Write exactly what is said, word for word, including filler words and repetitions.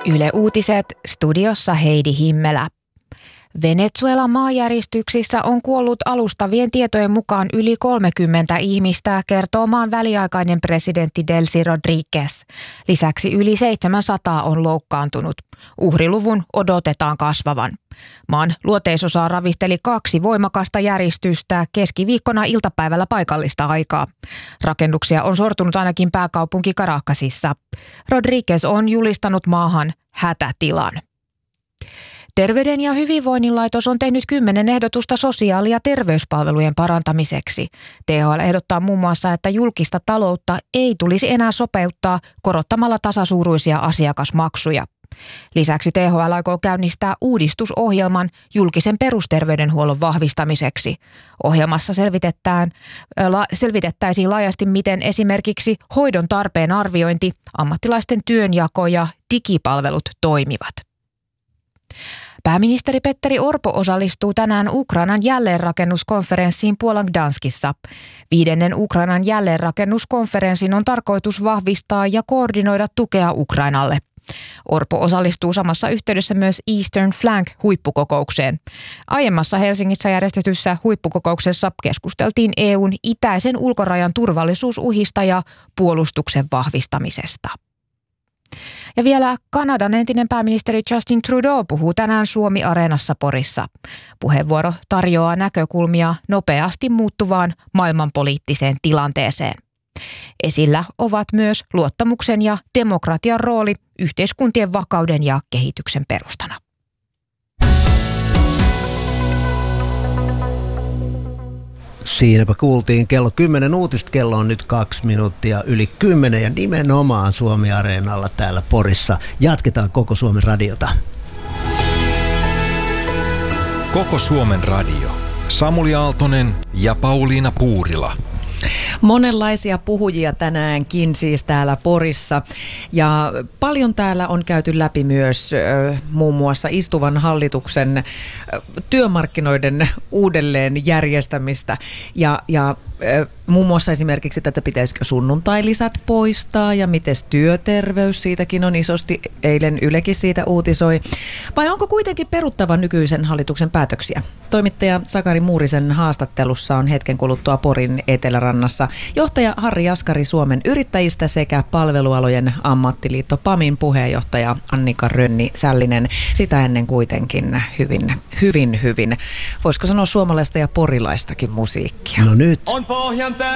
Yle Uutiset, studiossa Heidi Himmelä. Venezuelan maanjäristyksissä on kuollut alustavien tietojen mukaan yli kolmekymmentä ihmistä, kertoo maan väliaikainen presidentti Delcy Rodríguez. Lisäksi yli seitsemänsataa on loukkaantunut. Uhriluvun odotetaan kasvavan. Maan luoteisosaa ravisteli kaksi voimakasta järistystä keskiviikkona iltapäivällä paikallista aikaa. Rakennuksia on sortunut ainakin pääkaupunki Caracasissa. Rodríguez on julistanut maahan hätätilan. Terveyden ja hyvinvoinnin laitos on tehnyt kymmenen ehdotusta sosiaali- ja terveyspalvelujen parantamiseksi. T H L ehdottaa muun muassa, että julkista taloutta ei tulisi enää sopeuttaa korottamalla tasasuuruisia asiakasmaksuja. Lisäksi T H L aikoo käynnistää uudistusohjelman julkisen perusterveydenhuollon vahvistamiseksi. Ohjelmassa selvitetään, la, selvitettäisiin laajasti, miten esimerkiksi hoidon tarpeen arviointi, ammattilaisten työnjako ja digipalvelut toimivat. Pääministeri Petteri Orpo osallistuu tänään Ukrainan jälleenrakennuskonferenssiin Puolan Gdanskissa. Viidennen Ukrainan jälleenrakennuskonferenssin on tarkoitus vahvistaa ja koordinoida tukea Ukrainalle. Orpo osallistuu samassa yhteydessä myös Eastern Flank-huippukokoukseen. Aiemmassa Helsingissä järjestetyssä huippukokouksessa keskusteltiin E U:n itäisen ulkorajan turvallisuusuhista ja puolustuksen vahvistamisesta. Ja vielä Kanadan entinen pääministeri Justin Trudeau puhuu tänään Suomi-areenassa Porissa. Puheenvuoro tarjoaa näkökulmia nopeasti muuttuvaan maailmanpoliittiseen tilanteeseen. Esillä ovat myös luottamuksen ja demokratian rooli yhteiskuntien vakauden ja kehityksen perustana. Siinäpä kuultiin kello kymmenen uutista, kello on nyt kaksi minuuttia yli kymmenen ja nimenomaan Suomi-areenalla täällä Porissa. Jatketaan Koko Suomen radiota. Koko Suomen radio. Samuli Aaltonen ja Pauliina Puurila. Monenlaisia puhujia tänäänkin siis täällä Porissa ja paljon täällä on käyty läpi myös ö, muun muassa istuvan hallituksen ö, työmarkkinoiden uudelleen järjestämistä ja, ja ö, muun muassa esimerkiksi tätä pitäisikö sunnuntailisät poistaa ja miten työterveys, siitäkin on isosti, eilen Ylekin siitä uutisoi. Vai onko kuitenkin peruttava nykyisen hallituksen päätöksiä? Toimittaja Sakari Muurisen haastattelussa on hetken kuluttua Porin Etelärannassa johtaja Harri Jaskari Suomen yrittäjistä sekä palvelualojen ammattiliitto PAMin puheenjohtaja Annika Rönni-Sällinen. Sitä ennen kuitenkin hyvin, hyvin, hyvin, voisiko sanoa suomalaista ja porilaistakin musiikkia. No nyt. On pohjan